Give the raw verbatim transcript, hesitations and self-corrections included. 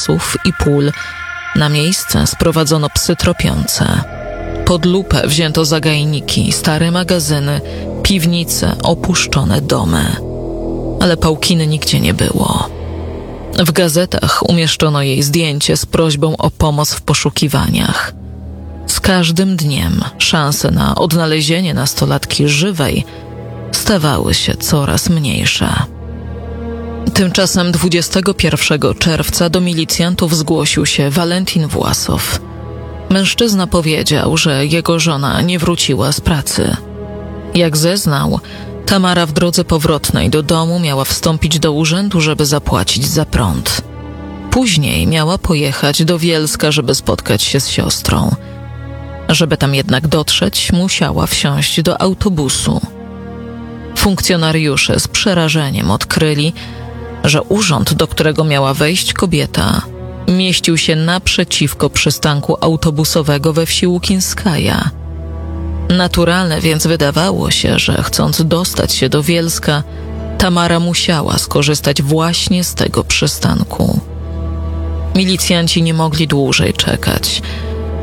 lasów i pól na miejsce sprowadzono psy tropiące. Pod lupę wzięto zagajniki, stare magazyny, piwnice, opuszczone domy. Ale Pałkiny nigdzie nie było. W gazetach umieszczono jej zdjęcie z prośbą o pomoc w poszukiwaniach. Z każdym dniem szanse na odnalezienie nastolatki żywej stawały się coraz mniejsze. Tymczasem dwudziestego pierwszego czerwca do milicjantów zgłosił się Walentin Własow. Mężczyzna powiedział, że jego żona nie wróciła z pracy. Jak zeznał, Tamara w drodze powrotnej do domu miała wstąpić do urzędu, żeby zapłacić za prąd. Później miała pojechać do Wielska, żeby spotkać się z siostrą. Żeby tam jednak dotrzeć, musiała wsiąść do autobusu. Funkcjonariusze z przerażeniem odkryli, że urząd, do którego miała wejść kobieta, mieścił się naprzeciwko przystanku autobusowego we wsi Łukinskaja. Naturalne więc wydawało się, że chcąc dostać się do Wielska, Tamara musiała skorzystać właśnie z tego przystanku. Milicjanci nie mogli dłużej czekać.